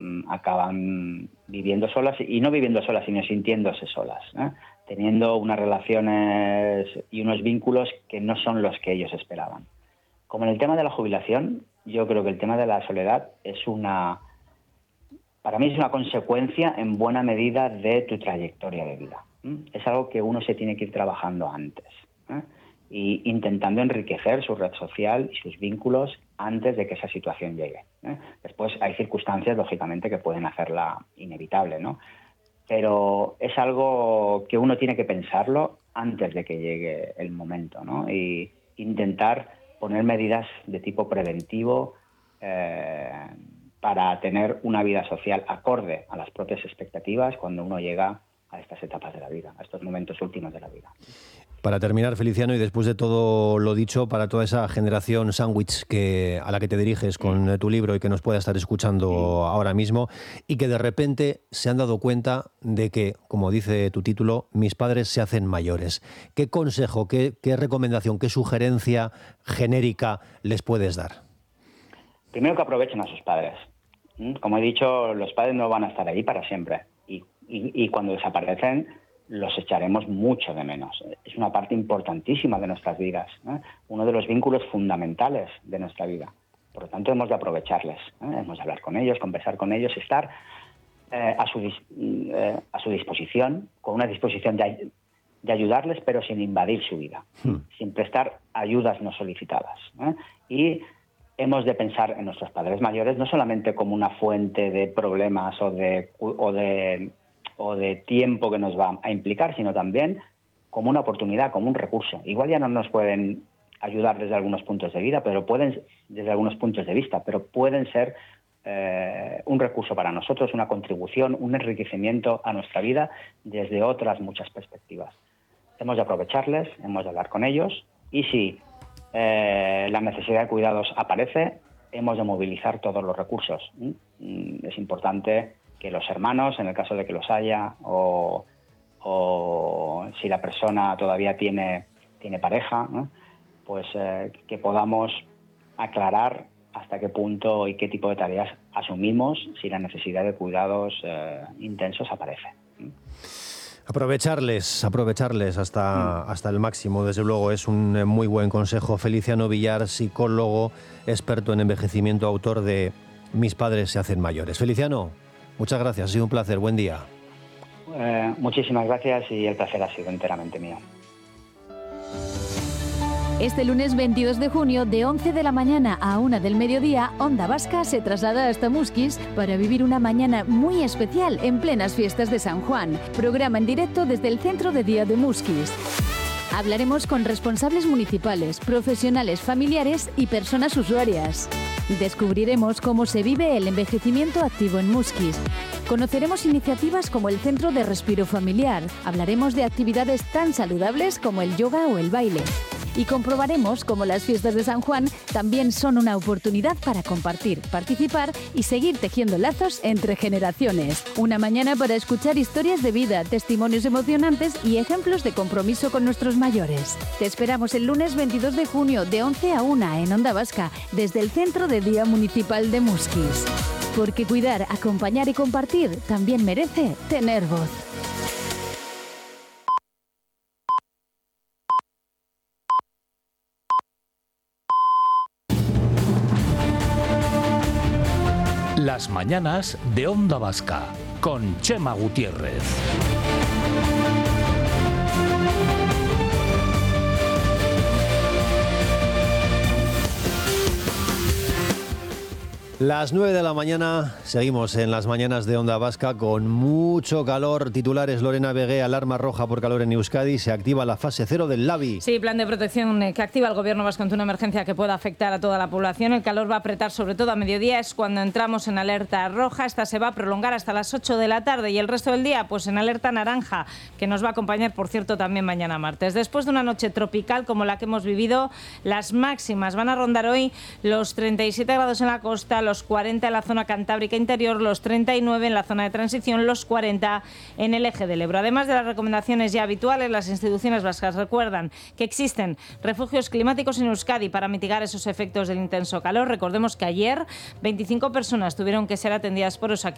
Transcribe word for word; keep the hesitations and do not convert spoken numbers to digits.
mmm, acaban viviendo solas, y no viviendo solas, sino sintiéndose solas, ¿eh? Teniendo unas relaciones y unos vínculos que no son los que ellos esperaban. Como en el tema de la jubilación, yo creo que el tema de la soledad es una, para mí es una consecuencia en buena medida de tu trayectoria de vida. ¿Mm? Es algo que uno se tiene que ir trabajando antes, ¿eh? Y intentando enriquecer su red social y sus vínculos antes de que esa situación llegue, ¿eh? Después hay circunstancias, lógicamente, que pueden hacerla inevitable, ¿no? Pero es algo que uno tiene que pensarlo antes de que llegue el momento, ¿no? Y intentar poner medidas de tipo preventivo eh, para tener una vida social acorde a las propias expectativas cuando uno llega a estas etapas de la vida, a estos momentos últimos de la vida. Para terminar, Feliciano, y después de todo lo dicho, para toda esa generación sándwich que, a la que te diriges con tu libro y que nos pueda estar escuchando sí. ahora mismo, y que de repente se han dado cuenta de que, como dice tu título, mis padres se hacen mayores. ¿Qué consejo, qué, qué recomendación, qué sugerencia genérica les puedes dar? Primero, que aprovechen a sus padres. Como he dicho, los padres no van a estar ahí para siempre. Y, y, y cuando desaparecen, los echaremos mucho de menos. Es una parte importantísima de nuestras vidas, ¿eh? Uno de los vínculos fundamentales de nuestra vida. Por lo tanto, hemos de aprovecharles, ¿eh? Hemos de hablar con ellos, conversar con ellos, estar eh, a, su, eh, a su disposición, con una disposición de, de ayudarles, pero sin invadir su vida, hmm. sin prestar ayudas no solicitadas, ¿eh? Y hemos de pensar en nuestros padres mayores no solamente como una fuente de problemas o de... O de o de tiempo que nos va a implicar, sino también como una oportunidad, como un recurso. Igual ya no nos pueden ayudar desde algunos puntos de vida, pero pueden, desde algunos puntos de vista, pero pueden ser eh, un recurso para nosotros, una contribución, un enriquecimiento a nuestra vida desde otras muchas perspectivas. Hemos de aprovecharles, hemos de hablar con ellos, y si eh, la necesidad de cuidados aparece, hemos de movilizar todos los recursos. ¿Mm? Es importante que los hermanos, en el caso de que los haya, o, o si la persona todavía tiene, tiene pareja, ¿no? Pues eh, que podamos aclarar hasta qué punto y qué tipo de tareas asumimos si la necesidad de cuidados eh, intensos aparece. Aprovecharles, aprovecharles hasta, mm. hasta el máximo, desde luego, es un muy buen consejo. Feliciano Villar, psicólogo, experto en envejecimiento, autor de Mis padres se hacen mayores. Feliciano, muchas gracias, ha sido un placer, buen día. Eh, muchísimas gracias y el placer ha sido enteramente mío. Este lunes veintidós de junio, de once de la mañana a una del mediodía, Onda Vasca se traslada hasta Muskiz para vivir una mañana muy especial en plenas fiestas de San Juan. Programa en directo desde el Centro de Día de Muskiz. Hablaremos con responsables municipales, profesionales, familiares y personas usuarias. Descubriremos cómo se vive el envejecimiento activo en Muskiz. Conoceremos iniciativas como el Centro de Respiro Familiar. Hablaremos de actividades tan saludables como el yoga o el baile. Y comprobaremos cómo las fiestas de San Juan también son una oportunidad para compartir, participar y seguir tejiendo lazos entre generaciones. Una mañana para escuchar historias de vida, testimonios emocionantes y ejemplos de compromiso con nuestros mayores. Te esperamos el lunes veintidós de junio de once a una en Onda Vasca, desde el Centro de Día Municipal de Muskiz. Porque cuidar, acompañar y compartir también merece tener voz. Las mañanas de Onda Vasca, con Chema Gutiérrez. Las nueve de la mañana, seguimos en las mañanas de Onda Vasca con mucho calor. Titulares: Lorena Begué, alarma roja por calor en Euskadi, se activa la fase cero del Labi. Sí, plan de protección que activa el gobierno vasco ante una emergencia que pueda afectar a toda la población. El calor va a apretar sobre todo a mediodía, es cuando entramos en alerta roja. Esta se va a prolongar hasta las ocho de la tarde y el resto del día pues en alerta naranja, que nos va a acompañar, por cierto, también mañana martes. Después de una noche tropical como la que hemos vivido, las máximas van a rondar hoy los treinta y siete grados en la costa, los cuarenta en la zona cantábrica interior, los treinta y nueve en la zona de transición, los cuarenta en el eje del Ebro. Además de las recomendaciones ya habituales, las instituciones vascas recuerdan que existen refugios climáticos en Euskadi para mitigar esos efectos del intenso calor. Recordemos que ayer veinticinco personas tuvieron que ser atendidas por Osakidetza